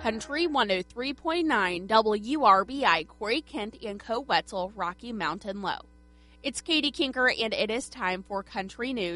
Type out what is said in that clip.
Country 103.9 WRBI, Corey Kent and Co. Wetzel, Rocky Mountain Low. It's Katie Kinker, and it is time for Country News